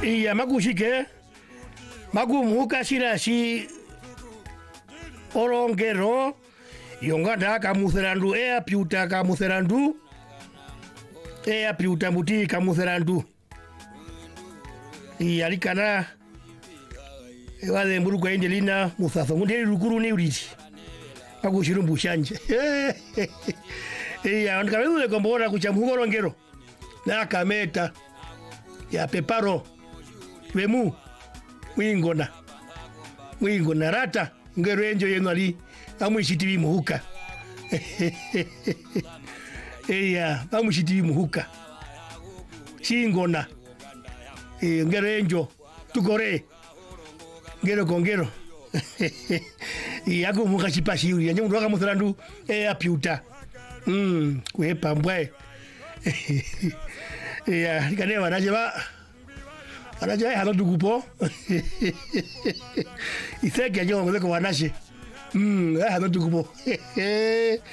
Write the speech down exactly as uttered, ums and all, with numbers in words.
iya makushike magumuka shirashi orongero yonganda kamutherandu ea piuta kamutherandu ea piuta muti kamutherandu iya likana wale mburuko endelina musafo mundeli rukuru ni uriti makushirumbu shanje iya ndikaweule kombora kuchamuka orongero na kameta ya peparo wemu mwingona mwingona rata ngero enjo yenu ali amushitivi muhuka eya amushitivi muhuka shingona e ngero enjo tukore ngero kongero yako muka chipashi yuri yanyo ndo akamutherandu e apiuta mm kuhepa mbwe ya ikane wanaje ba wanaje hano tukupo iseke yanyo ngoko wanaje mm hano tukupo